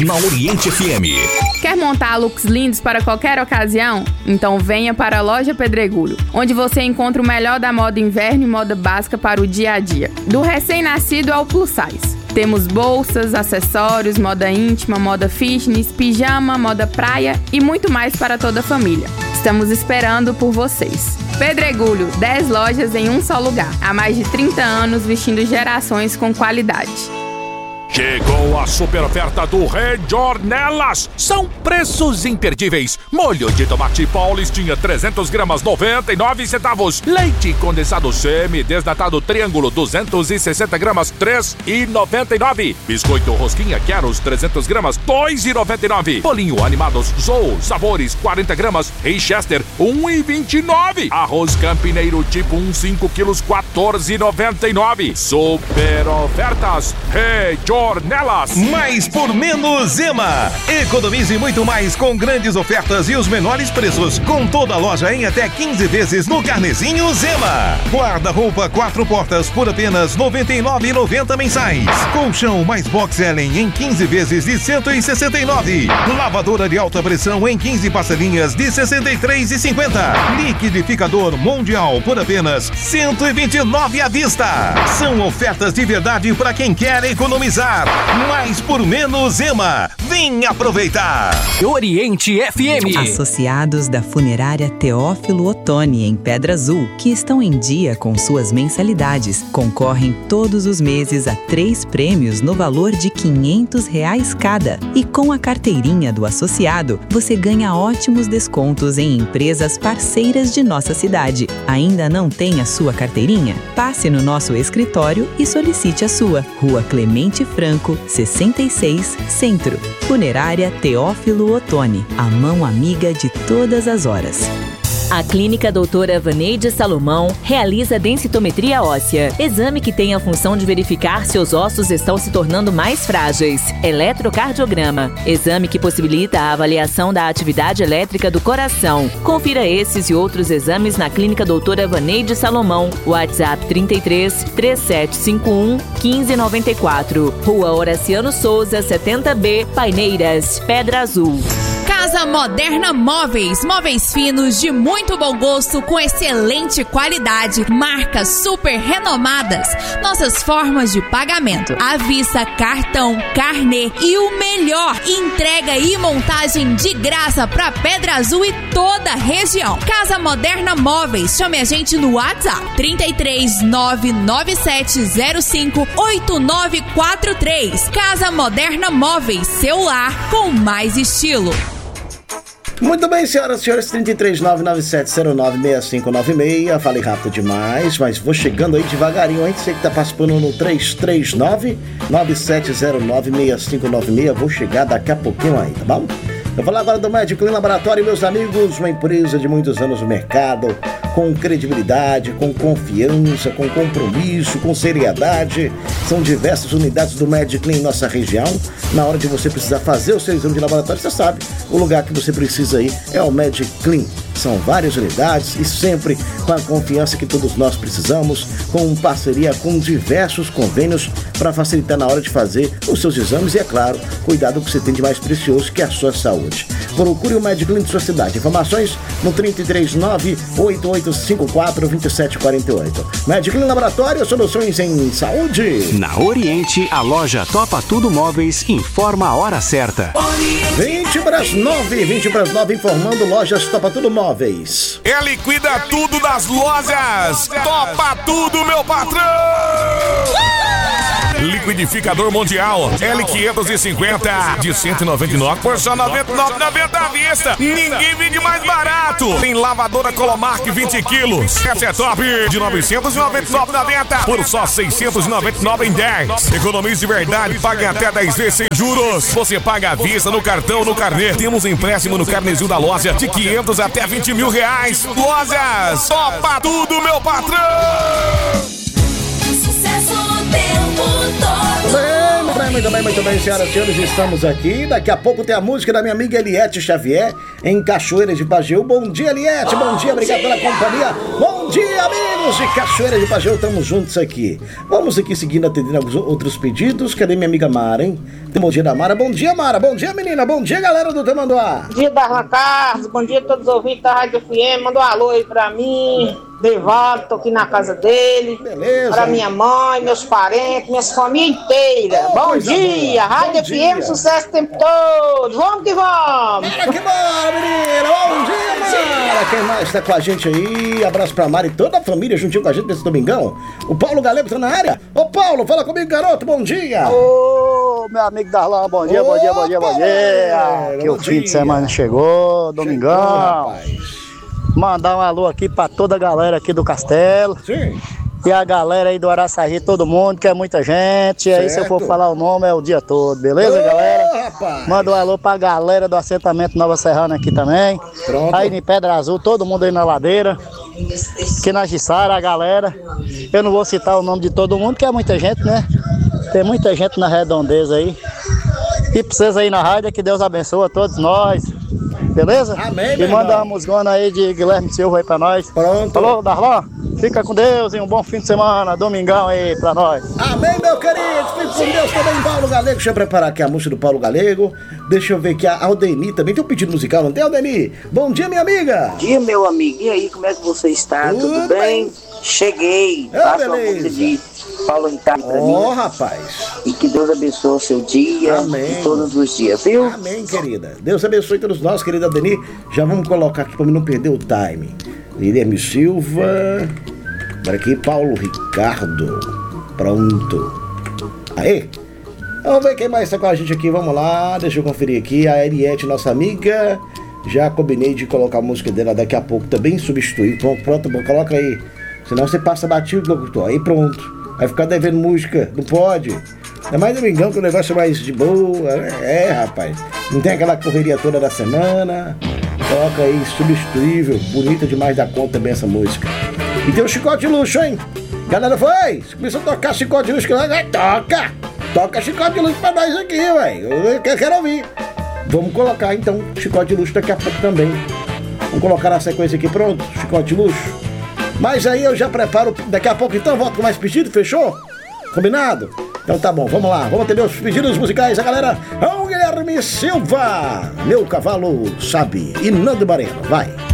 na Oriente FM. Quer montar looks lindos para qualquer ocasião? Então venha para a Loja Pedregulho, onde você encontra o melhor da moda inverno e moda básica para o dia a dia, do recém-nascido ao plus size. Temos bolsas, acessórios, moda íntima, moda fitness, pijama, moda praia e muito mais para toda a família. Estamos esperando por vocês. Pedregulho, 10 lojas em um só lugar. Há mais de 30 anos vestindo gerações com qualidade. Chegou a super oferta do Regionelas. São preços imperdíveis. Molho de tomate Paulistinha 300 gramas 99 centavos. Leite condensado semi-desnatado Triângulo 260 gramas 3,99. Biscoito Rosquinha Queros 300 gramas 2,99. Bolinho Animados Zou Sabores 40 gramas Richester 1,29. Arroz Campineiro tipo 1 5 quilos 14,99. Super ofertas Regionelas. Mais por menos Ema. Economize muito mais com grandes ofertas e os menores preços. Com toda a loja em até 15 vezes no carnezinho Zema. Guarda-roupa 4 portas por apenas R$ 99,90 mensais. Colchão mais box Ellen em 15 vezes de R$ 169. Lavadora de alta pressão em 15 parcelinhas de R$ 63,50. Liquidificador Mundial por apenas R$ 129 à vista. São ofertas de verdade para quem quer economizar. Mais por menos Ema. Vem aproveitar. Oriente FM. Associados da funerária Teófilo Otoni em Pedra Azul, que estão em dia com suas mensalidades, concorrem todos os meses a 3 prêmios no valor de R$ 500 cada. E com a carteirinha do associado, você ganha ótimos descontos em empresas parceiras de nossa cidade. Ainda não tem a sua carteirinha? Passe no nosso escritório e solicite a sua. Rua Clemente Franco, 66, Centro. Funerária Teófilo Otoni, a mão amiga de todas as horas. A Clínica Doutora Vaneide Salomão realiza densitometria óssea, exame que tem a função de verificar se os ossos estão se tornando mais frágeis. Eletrocardiograma, exame que possibilita a avaliação da atividade elétrica do coração. Confira esses e outros exames na Clínica Doutora Vaneide Salomão. WhatsApp 33 3751 1594. Rua Horaciano Souza, 70B, Paineiras, Pedra Azul. Casa Moderna Móveis. Móveis finos de muito bom gosto com excelente qualidade. Marcas super renomadas. Nossas formas de pagamento: à vista, cartão, carnê e o melhor, entrega e montagem de graça para Pedra Azul e toda a região. Casa Moderna Móveis. Chame a gente no WhatsApp 33 99705 8943. Casa Moderna Móveis. Seu lar com mais estilo. Muito bem, senhoras e senhores, 33997096596. Falei rápido demais, mas vou chegando aí devagarinho, hein? Você que tá participando no 33997096596. Vou chegar daqui a pouquinho aí, tá bom? Eu vou falar agora do Med Clean Laboratório, meus amigos, uma empresa de muitos anos no mercado, com credibilidade, com confiança, com compromisso, com seriedade. São diversas unidades do Med Clean em nossa região. Na hora de você precisar fazer o seu exame de laboratório, você sabe, o lugar que você precisa aí é o Med Clean. São várias unidades e sempre com a confiança que todos nós precisamos, com parceria com diversos convênios para facilitar na hora de fazer os seus exames e, é claro, cuidar do que você tem de mais precioso, que é a sua saúde. Procure o Med Clean de sua cidade. Informações no 339-8854-2748. Med Clean Laboratório, soluções em saúde. Na Oriente, a loja Topa Tudo Móveis informa a hora certa. 20 para as 9, informando lojas Topa Tudo Móveis. Ele cuida tudo das lojas. Topa tudo, meu patrão! Liquidificador Mundial L550 de 199 por só 99,90 à vista. Ninguém vende mais barato. Tem lavadora Colomark 20 quilos. Essa é top de 999,90 por só 699 em 10. Economize de verdade, pague até 10 vezes sem juros. Você paga à vista no cartão ou no carnê. Temos empréstimo no carnezinho da loja de 500 até 20 mil reais. Lojas Topa Tudo, meu patrão! Bem, muito bem, senhoras e senhores, estamos aqui. Daqui a pouco tem a música da minha amiga Eliette Xavier, em Cachoeira de Pajeú. Bom dia, Eliette, bom dia, obrigado pela companhia. Bom dia, amigos de Cachoeira de Pajeú, estamos juntos aqui. Vamos aqui seguindo, atendendo alguns outros pedidos. Cadê minha amiga Mara, hein? Bom dia da Mara, bom dia, Mara, bom dia, menina, bom dia, galera do Tamanduá. Bom dia, Darlan Carlos, bom dia a todos os ouvintes da Rádio FM, manda um alô aí pra mim. Devaldo, tô aqui na casa dele. Beleza. Pra minha mãe, meus parentes, minha família inteira. Bom dia, Rádio FM, sucesso o tempo todo. Vamos que vamos. Bora que bora, menina. Bom dia, Mara. Quem mais tá com a gente aí? Abraço pra Mara e toda a família juntinho com a gente nesse domingão. O Paulo Galego tá na área. Ô, Paulo, fala comigo, garoto. Bom dia. Ô, meu amigo Darlan, bom dia, bom dia, bom dia, bom dia. Que o fim de semana chegou, domingão. Rapaz. Mandar um alô aqui pra toda a galera aqui do Castelo. Sim. E a galera aí do Araçagi, todo mundo, que é muita gente. Certo. Aí se eu for falar o nome é o dia todo, beleza, galera? Rapaz. Manda um alô pra galera do assentamento Nova Serrana aqui também. Pronto. Aí em Pedra Azul, todo mundo aí na ladeira. Aqui na Jussara, a galera. Eu não vou citar o nome de todo mundo, que é muita gente, né? Tem muita gente na redondeza aí. E pra vocês aí na rádio, que Deus abençoe a todos nós. Beleza? Amém, E manda uma musgona aí de Guilherme Silva aí pra nós. Pronto. Falou, Darlan? Fica com Deus e um bom fim de semana, domingão aí pra nós. Amém, meu querido. Fique com Deus também, Paulo Galego. Deixa eu preparar aqui a música do Paulo Galego. Deixa eu ver aqui a Aldeni também. Tem um pedido musical, não tem, Aldeni? Bom dia, minha amiga. Bom dia, meu amigo. E aí, como é que você está? Tudo bem? Cheguei. Faça uma música de Paulo Ricardo pra mim. Ó, rapaz. E que Deus abençoe o seu dia. Amém. E todos os dias, viu? Amém, querida. Deus abençoe todos nós, querida Aldeni. Já vamos colocar aqui pra mim não perder o time. Guilherme Silva. Agora aqui, Paulo Ricardo. Pronto. Aê. Vamos ver quem mais tá com a gente aqui. Vamos lá, deixa eu conferir aqui. A Eliette, nossa amiga. Já combinei de colocar a música dela daqui a pouco também, substituir. Pronto, coloca aí. Senão você passa batido, locutor. Aí pronto. Vai ficar devendo música. Não pode. É mais domingão que o negócio é mais de boa. Rapaz. Não tem aquela correria toda da semana. Coloca aí, substituível. Bonita demais da conta também essa música. E tem um chicote de luxo, hein? Galera, foi? Começou a tocar chicote de luxo. Toca! Toca chicote de luxo pra nós aqui, velho. Eu quero ouvir. Vamos colocar, então, chicote de luxo daqui a pouco também. Vamos colocar na sequência aqui, pronto? Chicote de luxo. Mas aí eu já preparo, daqui a pouco então, volto com mais pedido, fechou? Combinado? Então tá bom, vamos lá. Vamos atender os pedidos musicais, a galera. O Guilherme Silva, Meu Cavalo Sabe. E Nando Bareno, vai.